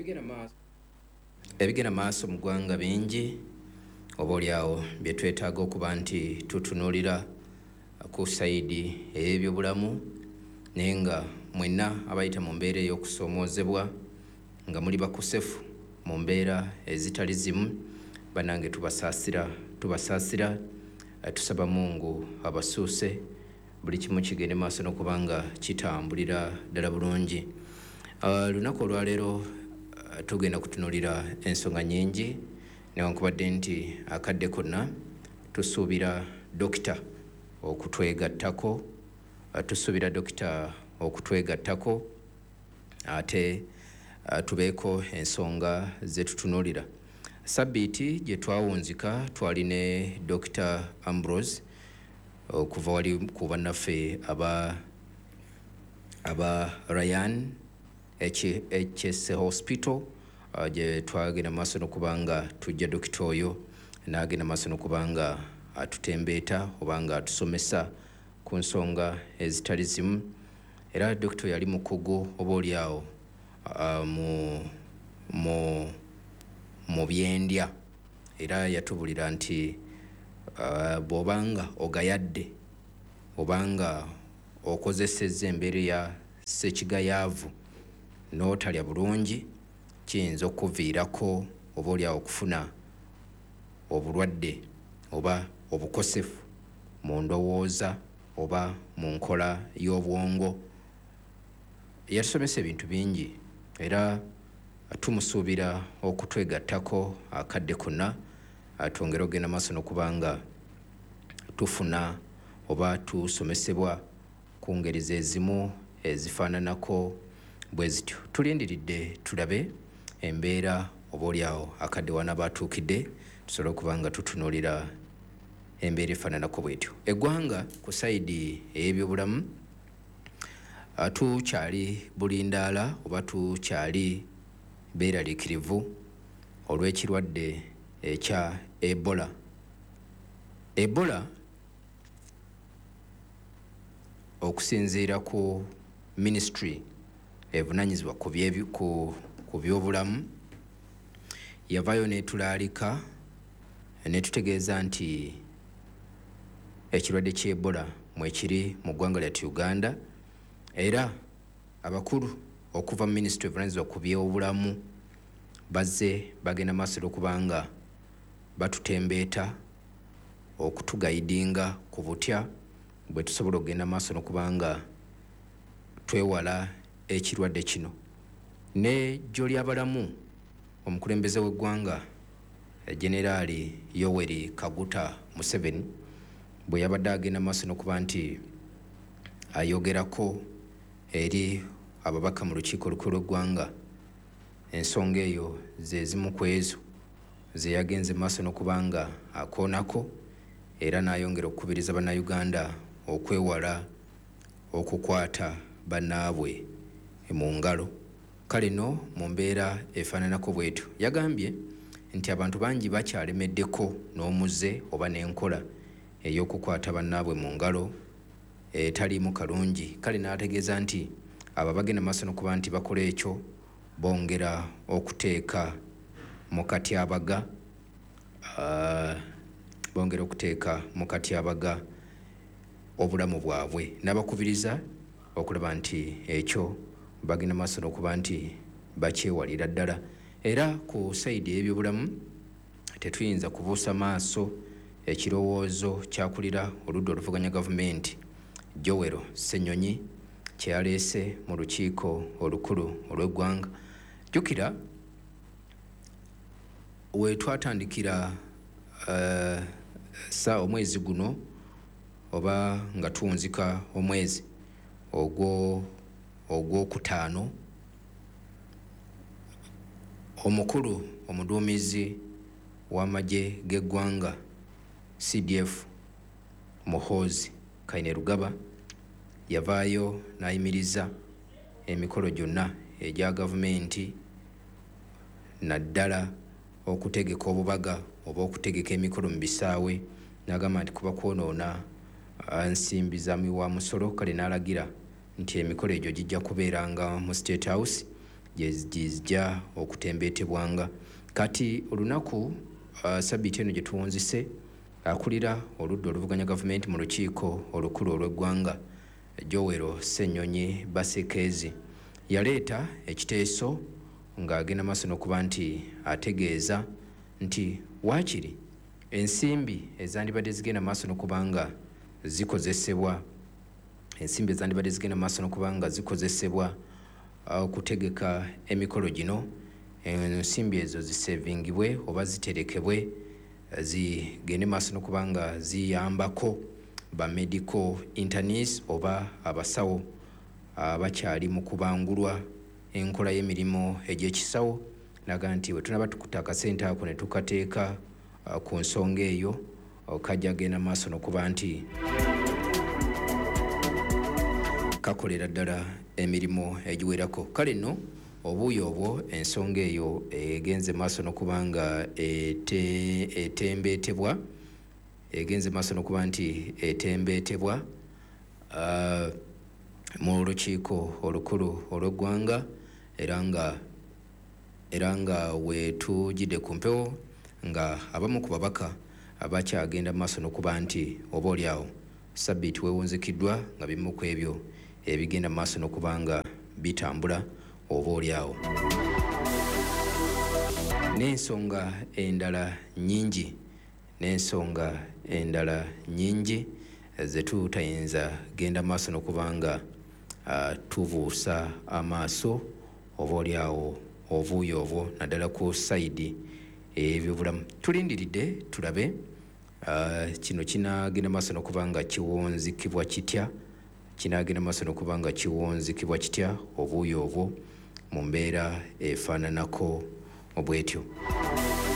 ebigenda maaso mu ggwanga bingi oboolyawo bye twetaaga okuba nti tutunuulira ku sayidi ey'ebyobulamu naye nga mwenna abayita mu mbeera ey'okusoomoozebwa nga muli bakosefu mu mbeera ezitali zimu bannange tubasaasira tusaba Mungu abasuuse buli kimu kigende maaso n'okuba nga kitambulira ddala bulungi. Lunaku olwaleero tugenda kutunuulira ensonga nnyingi newankubadde nti akadde konna tusuubira dokita okutwegattako ate tubeeko ensonga ze tutunuulira. Sabbiiti gye twawunzika twali ne Dr. Ambrose okuva wali ku bannaffe aba Ryan HS Hospital gye twagenda maaso n'okuba nga tujja dokita oyo n'agenda maaso n'okuba nga atutembeeta oba nga atusomesa ku nsonga ezitali zimu era dokita yali mukugu oboolyawo mu byendya era yatubulira nti bw'obanga ogayadde obanga okozesezza embeera ya ssekigayaavu n'otalya bulungi kiyinza okuviirako oboolyawo okufuna obulwadde oba obukosefu mu ndowooza oba mu nkola y'obwongo. Yatusomesa ebintu bingi era tumusuubira okutwegattako akadde konna atwongere okugenda maaso n'okuba nga tufuna oba tusomesebwa ku ngeri zezimu ezifaananako bwe zityo. Tulindiridde tulabe embeera oboolyawo akadde wanaaba atuukidde tusobole okuba nga tutunuulira embeera efaananako bwetyo. Eggwanga ku sayidi ey'ebyobulamu tukyali bulindaala oba tukyali beeraliikirivu olw'ekirwadde ekya Ebola. Ebola okusinziira ku ministry evunaanyizibwa ku byobulamu yavaayo n'etulaalika netutegeeza nti ekirwadde ky'Ebola mwekiri mu ggwanga lyattu Uganda era abakulu okuva mu ministry evunaanyizibwa ku byobulamu bazze bagenda maaso n'okuba nga batutembeeta okutugayidinga ku butya bwe tusobola okugenda maaso n'okuba nga twewala ekirwadde kino. Ne gy'olyabalamu omukulembeze w'eggwanga Generaali Yoweri Kaguta Museveni bwe yabadde agenda maaso n'okuba nti ayogerako eri ababaka mu lukiiko olukulu lw'eggwanga ensonga eyo ze zimu ku ezo ze yagenze maaso n'okuba nga akoonako era n'ayongera okukubiriza bannayuganda okwewala okukwata bannaabwe mu ngalo. Kale no mu mbeera efaananako bwetyo yagambye nti abantu bangi bakyalemeddeko n'omuze oba n'enkola ey'okukwata bannaabwe mu ngalo etaliimu kalungi. Kale n'ategeeza nti abo bagenda maaso n'okuba nti bakola ekyo bongera okuteeka mu katyabaga obulamu bwabwe n'abakubiriza okulaba nti ekyo bagenda maaso n'okuba nti bakyewalira ddala. Era ku sayidi y'ebyobulamu tetuyinza kubuusa maaso ekirowoozo kyakulira oludda oluvuganya gavumenti Joel Ssenyonyi kye yaleese mu lukiiko olukulu olw'eggwanga. Jjukira we twatandikira omwezi guno oba nga tuwunzika omwezi ogwokutaano omukulu omuduumizi w'amagye g'eggwanga CDF Muhoozi Kainerugaba yavaayo n'ayimiriza emikolo gyonna egya gavumenti naddala okutegeka obubaga oba okutegeka emikolo mu bisaawe n'agamba nti kuba kwonoona nsimbi za miwa musolo. Kale n'alagira nti emikolo egyo gijja kubeeranga mu State House gyezijja okutembeetebwanga. Kati olunaku sabbiiti eno gye tuwunzise akulira oludda oluvuganya gavumenti mu lukiiko olukulu olw'eggwanga Joel Ssenyonyi Basekeezi yaleeta ekiteeso ng'agenda maaso n'okuba nti ategeeza nti waakiri ensimbi ezandibadde zigenda maaso n'okuba nga zikozesebwa okutegeka emikolo gino, ensimbi ezo zisevingibwe oba ziterekebwe zigende maaso n'okuba nga ziyambako ba medical internists oba abasawo abakyali mu kubangulwa enkola y'emirimu egy'ekisawo. Naga nti bwe tunaba tukuta akasente ako ne tukateeka ku nsonga eyo kajja genda maaso n'okuba nti kakolera ddala emirimu egiwerako. Kale nno obuuyo obwo ensonga eyo egenze maaso n'okuba nga etembeetebwa mu lukiiko olukulu olw'eggwanga era nga weetujjidde ku mpewo nga abamu ku babaka abakyagenda maaso n'okuba nti oba oliawo sabbiiti weewunzikiddwa nga bimu ku ebyo ebigenda maaso n'okuba nga bitambula oba oliawo. N'ensonga endala nnyingi ze tutayinza genda maaso n'okuba nga tubuusa amaaso oba oliawo obuuyo obwo naddala ku sayidi ebyobulamu. Tulindiridde tulabe kino kinaagenda maaso n'okuba nga kiwunzikibwa kitya obuuyo obwo mu mbeera efaananako bw'etyo.